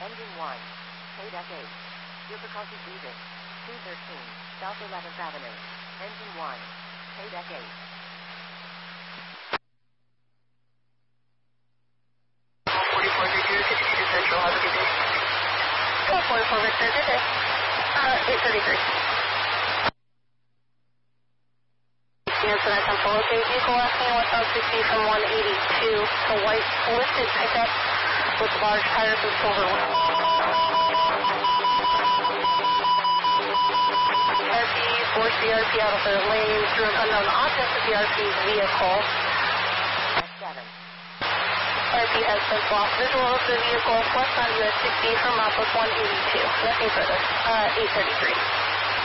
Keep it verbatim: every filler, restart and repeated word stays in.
Engine one. K deck eight. Difficulty leaving. two thirteen. South eleventh Avenue. Engine one. K deck eight. forty-four Victor, sixty-two Central, have a good day. forty-four Victor, good day. Uh, eight thirty-three. Incident Temple, okay, vehicle last name westbound sixty from one eighty-two, a white lifted pickup with large tires and silver wheels. R P, four C R P out of the lane through an unknown object of the R P's vehicle. seven. R P has since lost visual of the vehicle, westbound U S sixty from Maples one eighty-two. Nothing further. Uh, eight thirty-three.